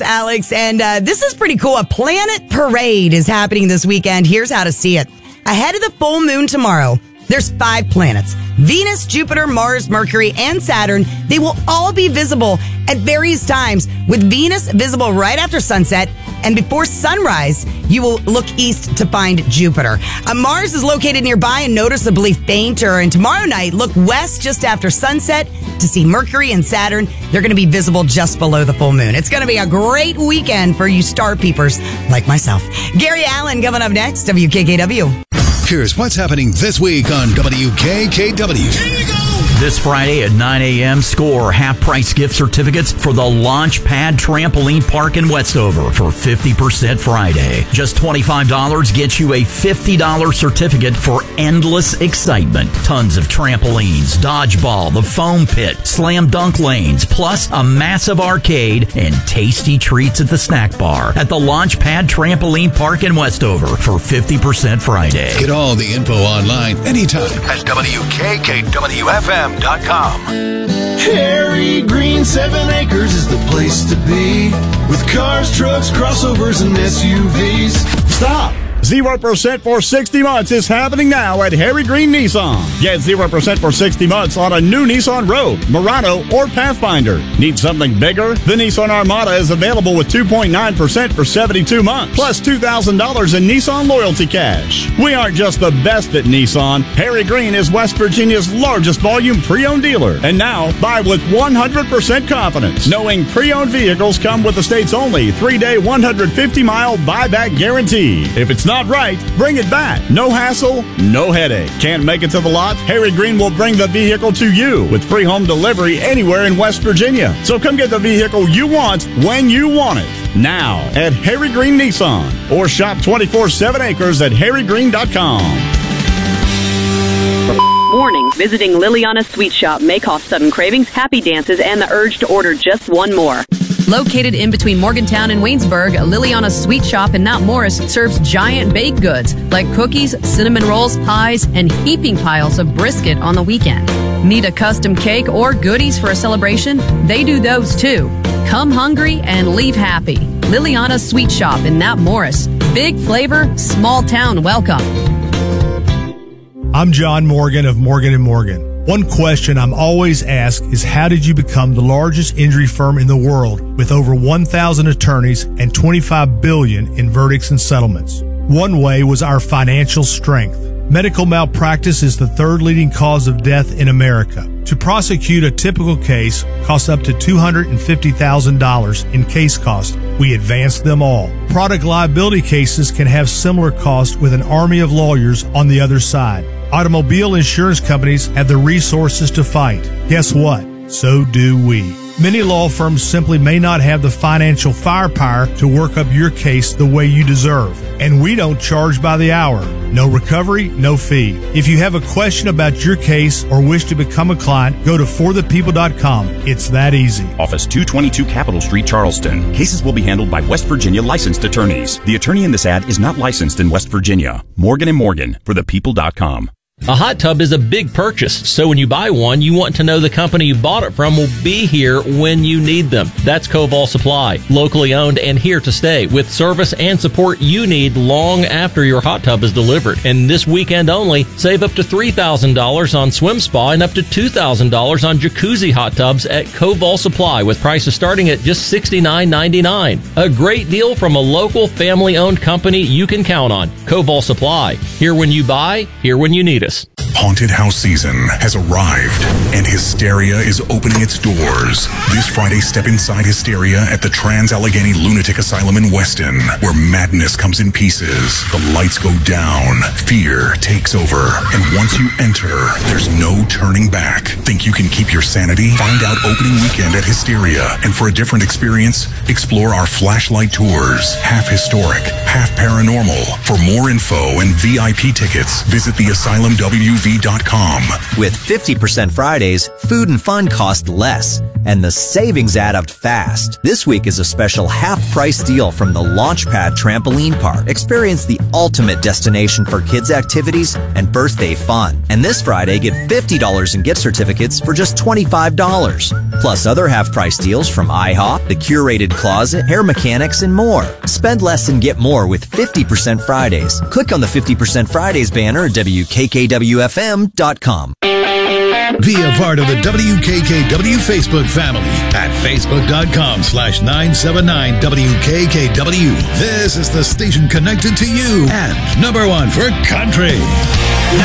Alex, and this is pretty cool. A planet parade is happening this weekend. Here's how to see it. Ahead of the full moon tomorrow, there's 5 planets. Venus, Jupiter, Mars, Mercury, and Saturn. They will all be visible at various times, with Venus visible right after sunset. And before sunrise, you will look east to find Jupiter. Mars is located nearby and noticeably fainter. And tomorrow night, look west just after sunset to see Mercury and Saturn. They're going to be visible just below the full moon. It's going to be a great weekend for you star peepers like myself. Gary Allen coming up next, WKKW. Here's what's happening this week on WKKW. Here you go. This Friday at 9 a.m., score half-price gift certificates for the Launchpad Trampoline Park in Westover for 50% Friday. Just $25 gets you a $50 certificate for endless excitement. Tons of trampolines, dodgeball, the foam pit, slam dunk lanes, plus a massive arcade and tasty treats at the snack bar at the Launchpad Trampoline Park in Westover for 50% Friday. Get all the info online anytime at WKKWFM.com. Harry Green 7 Acres is the place to be, with cars, trucks, crossovers, and SUVs. Stop! 0% for 60 months is happening now at Harry Green Nissan. Get 0% for 60 months on a new Nissan Rogue, Murano, or Pathfinder. Need something bigger? The Nissan Armada is available with 2.9% for 72 months, plus $2,000 in Nissan loyalty cash. We aren't just the best at Nissan. Harry Green is West Virginia's largest volume pre-owned dealer. And now, buy with 100% confidence, knowing pre-owned vehicles come with the state's only 3-day, 150-mile buyback guarantee. If it's not right, bring it back. No hassle, no headache. Can't make it to the lot? Harry Green will bring the vehicle to you with free home delivery anywhere in West Virginia. So come get the vehicle you want when you want it. Now at Harry Green Nissan, or shop 24/7 Acres at harrygreen.com. Warning, visiting Liliana Sweet Shop may cause sudden cravings, happy dances, and the urge to order just one more. Located in between Morgantown and Waynesburg, Liliana's Sweet Shop in Mount Morris serves giant baked goods like cookies, cinnamon rolls, pies, and heaping piles of brisket on the weekend. Need a custom cake or goodies for a celebration? They do those too. Come hungry and leave happy. Liliana's Sweet Shop in Mount Morris. Big flavor, small town welcome. I'm John Morgan of Morgan & Morgan. One question I'm always asked is, how did you become the largest injury firm in the world with over 1,000 attorneys and $25 billion in verdicts and settlements? One way was our financial strength. Medical malpractice is the 3rd leading cause of death in America. To prosecute a typical case costs up to $250,000 in case cost. We advance them all. Product liability cases can have similar costs with an army of lawyers on the other side. Automobile insurance companies have the resources to fight. Guess what? So do we. Many law firms simply may not have the financial firepower to work up your case the way you deserve. And we don't charge by the hour. No recovery, no fee. If you have a question about your case or wish to become a client, go to forthepeople.com. It's that easy. Office 222 Capitol Street, Charleston. Cases will be handled by West Virginia licensed attorneys. The attorney in this ad is not licensed in West Virginia. Morgan & Morgan, forthepeople.com. A hot tub is a big purchase, so when you buy one, you want to know the company you bought it from will be here when you need them. That's Koval Supply, locally owned and here to stay, with service and support you need long after your hot tub is delivered. And this weekend only, save up to $3,000 on swim spa and up to $2,000 on jacuzzi hot tubs at Koval Supply, with prices starting at just $69.99. A great deal from a local family-owned company you can count on. Koval Supply, here when you buy, here when you need us. Haunted house season has arrived, and Hysteria is opening its doors. This Friday, step inside Hysteria at the Trans-Allegheny Lunatic Asylum in Weston, where madness comes in pieces, the lights go down, fear takes over, and once you enter, there's no turning back. Think you can keep your sanity? Find out opening weekend at Hysteria, and for a different experience, explore our flashlight tours, half historic, half paranormal. For more info and VIP tickets, visit the Asylum WV SUV.com. With 50% Fridays, food and fun cost less, and the savings add up fast. This week is a special half-price deal from the Launchpad Trampoline Park. Experience the ultimate destination for kids' activities and birthday fun. And this Friday, get $50 in gift certificates for just $25. Plus other half-price deals from IHOP, The Curated Closet, Hair Mechanics, and more. Spend less and get more with 50% Fridays. Click on the 50% Fridays banner at WKKWFM.com. Be a part of the WKKW Facebook family at Facebook.com/979WKKW. This is the station connected to you and #1 for country.